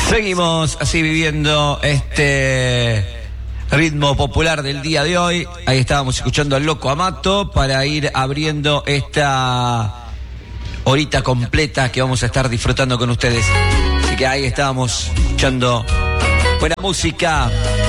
Seguimos así viviendo este ritmo popular del día de hoy. Ahí estábamos escuchando al Loco Amato para ir abriendo esta horita completa que vamos a estar disfrutando con ustedes. Así que ahí estábamos escuchando buena música